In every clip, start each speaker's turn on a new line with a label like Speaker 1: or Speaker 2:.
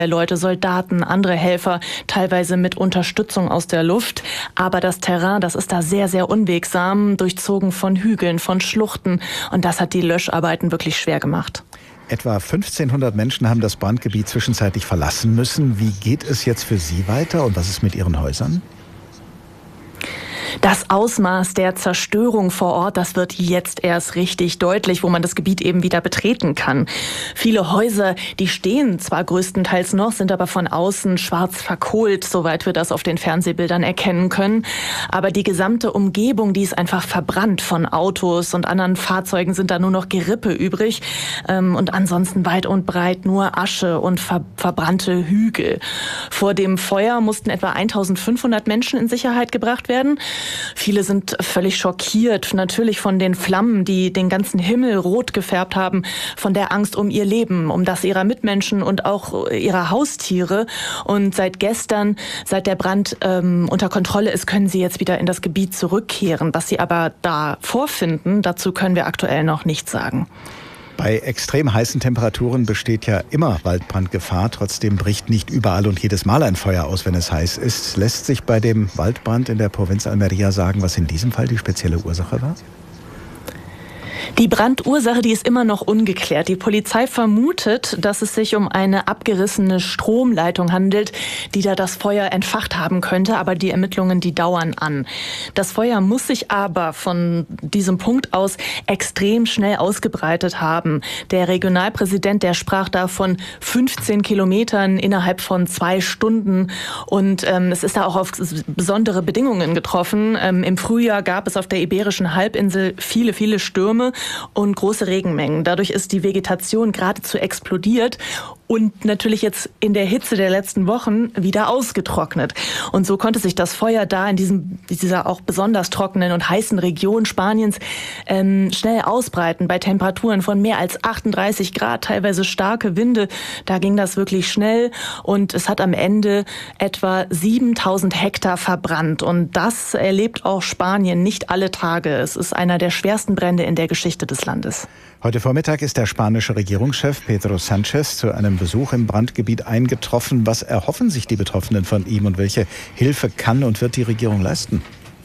Speaker 1: Leute, Soldaten, andere Helfer, teilweise mit Unterstützung aus der Luft. Aber das Terrain, das ist da sehr, sehr unwegsam, durchzogen von Hügeln, von Schluchten. Und das hat die Löscharbeiten wirklich schwer gemacht.
Speaker 2: Etwa 1500 Menschen haben das Brandgebiet zwischenzeitlich verlassen müssen. Wie geht es jetzt für Sie weiter und was ist mit Ihren Häusern?
Speaker 1: Das Ausmaß der Zerstörung vor Ort, das wird jetzt erst richtig deutlich, wo man das Gebiet eben wieder betreten kann. Viele Häuser, die stehen zwar größtenteils noch, sind aber von außen schwarz verkohlt, soweit wir das auf den Fernsehbildern erkennen können. Aber die gesamte Umgebung, die ist einfach verbrannt. Von Autos und anderen Fahrzeugen sind da nur noch Gerippe übrig. Und ansonsten weit und breit nur Asche und verbrannte Hügel. Vor dem Feuer mussten etwa 1500 Menschen in Sicherheit gebracht werden. Viele sind völlig schockiert, natürlich von den Flammen, die den ganzen Himmel rot gefärbt haben, von der Angst um ihr Leben, um das ihrer Mitmenschen und auch ihrer Haustiere. Und seit gestern, seit der Brand unter Kontrolle ist, können sie jetzt wieder in das Gebiet zurückkehren. Was sie aber da vorfinden, dazu können wir aktuell noch nichts sagen.
Speaker 2: Bei extrem heißen Temperaturen besteht ja immer Waldbrandgefahr. Trotzdem bricht nicht überall und jedes Mal ein Feuer aus, wenn es heiß ist. Lässt sich bei dem Waldbrand in der Provinz Almería sagen, was in diesem Fall die spezielle Ursache war?
Speaker 1: Die Brandursache, die ist immer noch ungeklärt. Die Polizei vermutet, dass es sich um eine abgerissene Stromleitung handelt, die da das Feuer entfacht haben könnte. Aber die Ermittlungen, die dauern an. Das Feuer muss sich aber von diesem Punkt aus extrem schnell ausgebreitet haben. Der Regionalpräsident, der sprach da von 15 Kilometern innerhalb von 2 Stunden. Und es ist da auch auf besondere Bedingungen getroffen. Im Frühjahr gab es auf der Iberischen Halbinsel viele, viele Stürme und große Regenmengen. Dadurch ist die Vegetation geradezu explodiert und natürlich jetzt in der Hitze der letzten Wochen wieder ausgetrocknet. Und so konnte sich das Feuer da in dieser auch besonders trockenen und heißen Region Spaniens schnell ausbreiten. Bei Temperaturen von mehr als 38 Grad, teilweise starke Winde, da ging das wirklich schnell. Und es hat am Ende etwa 7000 Hektar verbrannt. Und das erlebt auch Spanien nicht alle Tage. Es ist einer der schwersten Brände in der Geschichte des Landes.
Speaker 2: Heute Vormittag ist der spanische Regierungschef Pedro Sánchez zu einem Besuch im Brandgebiet eingetroffen. Was erhoffen sich die Betroffenen von ihm und welche Hilfe kann und wird die Regierung leisten?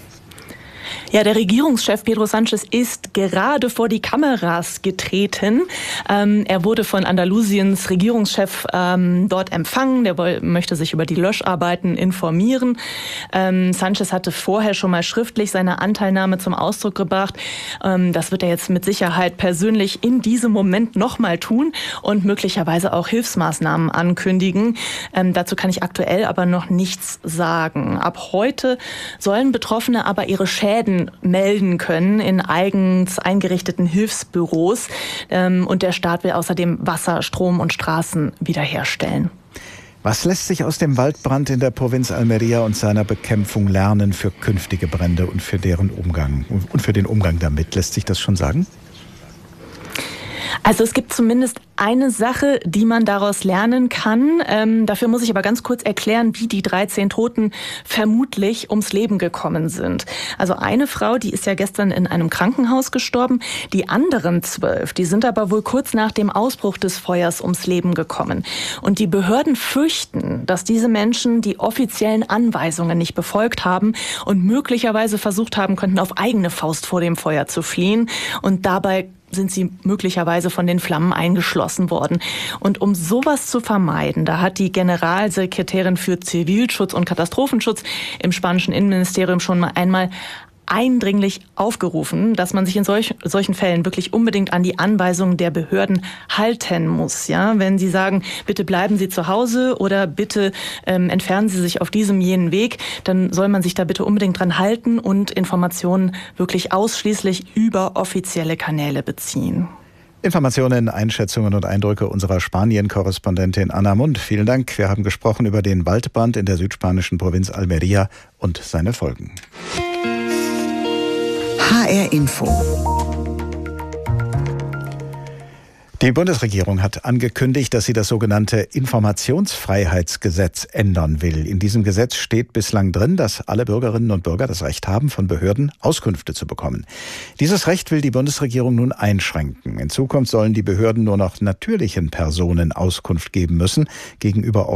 Speaker 1: Ja, der Regierungschef Pedro Sánchez ist gerade vor die Kameras getreten. Er wurde von Andalusiens Regierungschef dort empfangen. Der möchte sich über die Löscharbeiten informieren. Sánchez hatte vorher schon mal schriftlich seine Anteilnahme zum Ausdruck gebracht. Das wird er jetzt mit Sicherheit persönlich in diesem Moment nochmal tun und möglicherweise auch Hilfsmaßnahmen ankündigen. Dazu kann ich aktuell aber noch nichts sagen. Ab heute sollen Betroffene aber ihre Schäden melden können in eigens eingerichteten Hilfsbüros. Und der Staat will außerdem Wasser, Strom und Straßen wiederherstellen.
Speaker 2: Was lässt sich aus dem Waldbrand in der Provinz Almería und seiner Bekämpfung lernen für künftige Brände und für deren Umgang und für den Umgang damit? Lässt sich das schon sagen?
Speaker 1: Also es gibt zumindest eine Sache, die man daraus lernen kann. Dafür muss ich aber ganz kurz erklären, wie die 13 Toten vermutlich ums Leben gekommen sind. Also eine Frau, die ist ja gestern in einem Krankenhaus gestorben. Die anderen 12, die sind aber wohl kurz nach dem Ausbruch des Feuers ums Leben gekommen. Und die Behörden fürchten, dass diese Menschen die offiziellen Anweisungen nicht befolgt haben und möglicherweise versucht haben könnten, auf eigene Faust vor dem Feuer zu fliehen. Und dabei sind sie möglicherweise von den Flammen eingeschlossen worden. Und um sowas zu vermeiden, da hat die Generalsekretärin für Zivilschutz und Katastrophenschutz im spanischen Innenministerium schon mal einmal eindringlich aufgerufen, dass man sich in solchen Fällen wirklich unbedingt an die Anweisungen der Behörden halten muss. Ja, wenn sie sagen, bitte bleiben Sie zu Hause oder bitte entfernen Sie sich auf diesem jenen Weg, dann soll man sich da bitte unbedingt dran halten und Informationen wirklich ausschließlich über offizielle Kanäle beziehen.
Speaker 2: Informationen, Einschätzungen und Eindrücke unserer Spanien-Korrespondentin Anna Mund. Vielen Dank. Wir haben gesprochen über den Waldbrand in der südspanischen Provinz Almería und seine Folgen.
Speaker 3: HR Info.
Speaker 2: Die Bundesregierung hat angekündigt, dass sie das sogenannte Informationsfreiheitsgesetz ändern will. In diesem Gesetz steht bislang drin, dass alle Bürgerinnen und Bürger das Recht haben, von Behörden Auskünfte zu bekommen. Dieses Recht will die Bundesregierung nun einschränken. In Zukunft sollen die Behörden nur noch natürlichen Personen Auskunft geben müssen gegenüber